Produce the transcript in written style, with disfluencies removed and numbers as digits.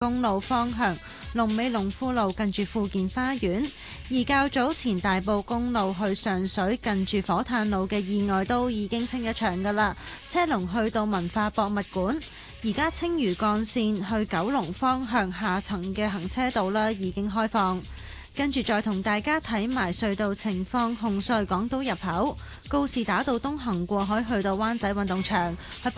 公路方向龍尾龍富路近住富健花園，而較早前大埔公路去上水近住火炭路嘅意外都已經清一場㗎喇，車龍去到文化博物館。而家青嶼幹線去九龍方向下層嘅行車道啦已經開放。跟住再同大家睇埋隧道情況，紅隧港島入口告士打道東行過海去到灣仔運動場。